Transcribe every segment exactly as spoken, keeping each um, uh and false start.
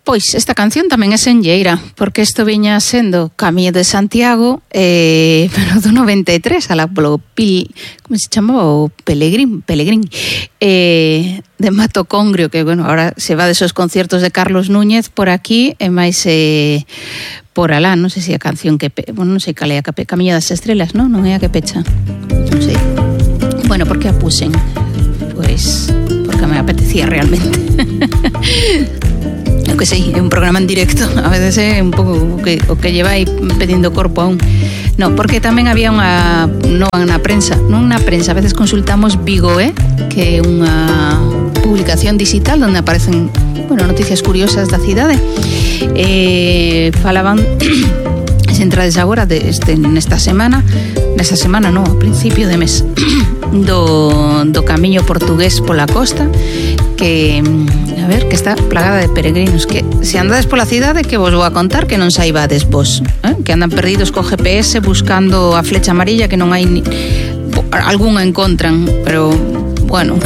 Pois esta canción tamén é senlleira, porque isto viña sendo Camiño de Santiago, eh, pero do noventa e tres, a la polo Pil, como se chamaba? O Pelegrín, Pelegrín, eh, de Mato Congrio, que, bueno, ahora se va desos conciertos de Carlos Núñez por aquí, e máis eh, por alá, non sei se a canción que, bueno, non sei cal é a Camiño das Estrelas, non? Non é a que pecha, non sei. Bueno, por que a puxen? Pois, porque me apetecía realmente. O que sei, é un programa en directo, a veces é un pouco o que, o que lleva aí pedindo corpo aún. No, porque tamén había unha, non na prensa, non na prensa, a veces consultamos Vigo, eh, que é unha publicación digital onde aparecen, bueno, noticias curiosas da cidade. Eh, falaban, se entrades agora de este, nesta semana, nesta semana non, a principio de mes, do, do camiño portugués pola costa, que, a ver, que está plagada de peregrinos, que se andades pola cidade, que vos vou a contar que non saibades vos, eh? Que andan perdidos co G P S buscando a flecha amarilla, que non hai ni... algunha encontran, pero bueno,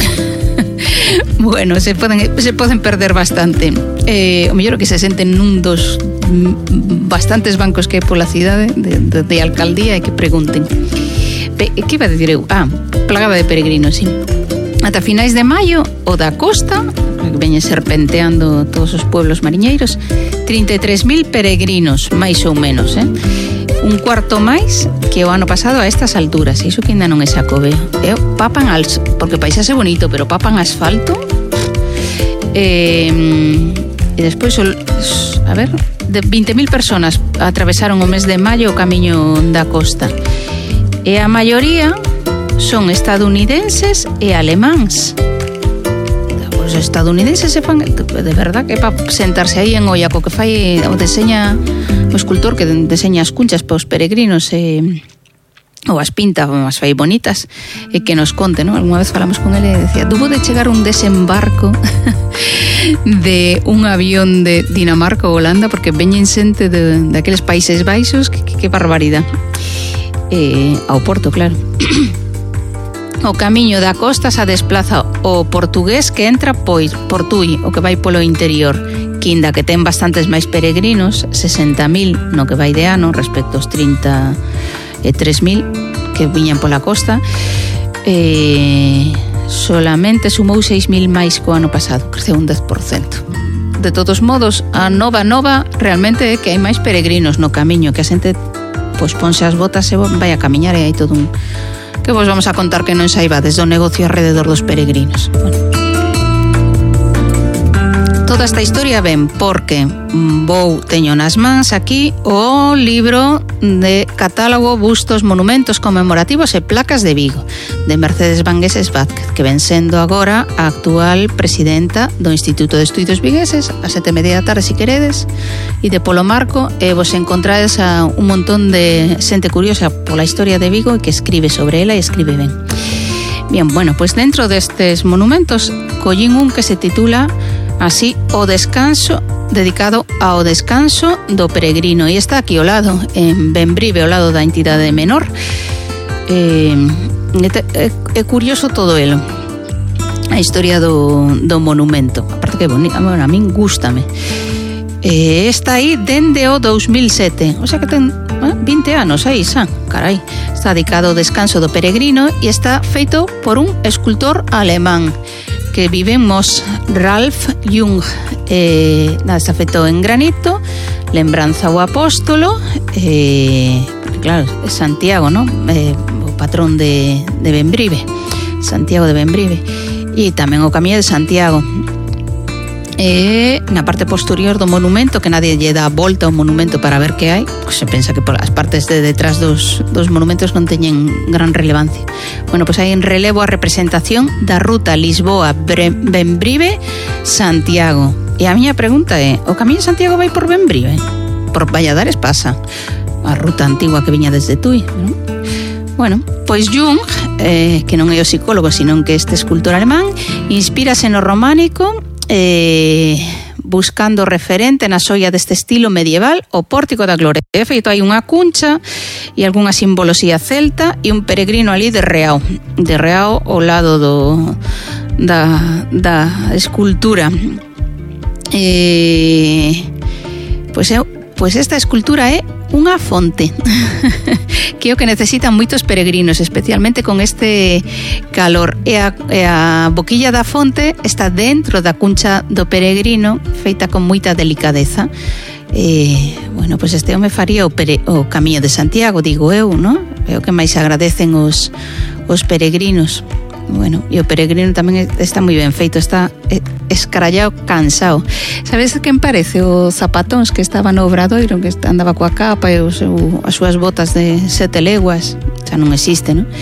bueno, se poden, se poden perder bastante. Eh, o mellor que se senten nun dos bastantes bancos que hai pola cidade de, de, de alcaldía e que pregunten. Pe, que iba a decir eu? Ah, plagada de peregrinos, sí. Ata finais de maio, o da costa, que veñe serpenteando todos os pueblos mariñeiros, trinta e tres mil peregrinos, máis ou menos, eh? Un cuarto máis que o ano pasado a estas alturas, e iso que ainda non é Xacobeo. E papan als, porque o paisaxe é bonito, pero papan asfalto. E, e despois, a ver, de vinte mil personas atravesaron o mes de maio o camiño da costa. E a maioría son estadounidenses e alemáns. Os estadounidenses se fan, de verdad, que para sentarse aí en olla co que fai o deseña o escultor que deseña as cunchas para os peregrinos e ou as pinta, ou as fai bonitas, e que nos conte, ¿no? Alguna vez falamos con ele e decía, tuvo de chegar un desembarco de un avión de Dinamarca ou Holanda, porque veñen xente de, de aqueles Países Baixos, que, que, que barbaridade. Eh, ao Porto, claro. O camiño da costa se desplaza o portugués que entra pois por Tui, o que vai polo interior, quinda que ten bastantes máis peregrinos, sesenta mil no que vai de ano respecto aos trinta e tres mil que viñan pola costa. Eh, solamente sumou seis mil máis co ano pasado, creceu un dez por cento. De todos modos, a nova nova realmente é que hai máis peregrinos no camiño, que a xente pois ponse as botas e vai a camiñar e hai todo un... que vos vamos a contar que non saibades do negocio alrededor dos peregrinos. Bueno. Toda esta historia ven porque vou teño nas mans aquí o libro de catálogo Bustos, Monumentos Conmemorativos e Placas de Vigo, de Mercedes Vangueses Vázquez, que ven sendo agora a actual presidenta do Instituto de Estudios Vigueses, a sete e media da tarde, si queredes, e de polo marco, e vos encontrades a un montón de xente curiosa pola historia de Vigo e que escribe sobre ela e escribe ben. Bien, bueno, pois dentro destes monumentos collín un que se titula así, o descanso, dedicado ao descanso do peregrino, e está aquí ao lado, en Bembrive, ao lado da entidade menor. Eh, é, é curioso todo elo, a historia do, do monumento, aparte que é bonito, bueno, a min gústame. Eh, está aí dende o dous mil sete, o sea que ten eh, vinte anos aí, xa, carai. Está dedicado ao descanso do peregrino e está feito por un escultor alemán que vive en Moss, Ralf Jung. Eh, nada, está feito en granito, lembranza ao apóstolo, eh, porque claro, é Santiago, ¿no? Eh, o patrón de, de Bembrive, Santiago de Bembrive, e tamén o camiño de Santiago. E na parte posterior do monumento, que nadie lle dá volta ao monumento para ver que hai, pues se pensa que as partes de detrás dos, dos monumentos non teñen gran relevancia. Bueno, pois pues hai en relevo a representación da ruta Lisboa-Bembrive Santiago. E a miña pregunta é, o camiño de Santiago vai por Bembrive? Por Valladares pasa a ruta antigua que viña desde Tui, non? Bueno, pois Jung, eh, que non é o psicólogo, senón que este escultor alemán, inspírase no románico, eh, buscando referente na xoia deste estilo medieval o Pórtico da Gloria. De feito, hai unha cuncha e algunha simbolosía celta e un peregrino ali de Reao, de Reao ao lado do, da, da escultura. eh, pois, eu, pois esta escultura é unha fonte que é o que necesitan moitos peregrinos, especialmente con este calor, e a, e a boquilla da fonte está dentro da cuncha do peregrino, feita con moita delicadeza. E, bueno, pois este home faría o, pere, o Camiño de Santiago, digo eu, non? É o que máis agradecen os, os peregrinos. Bueno, e o peregrino tamén está moi ben feito, está escarallado, cansado. Sabes quen parece? O Zapatóns, que estaba no Obradoiro, que andaba coa capa e o seu, as súas botas de sete leguas, xa non existe, non?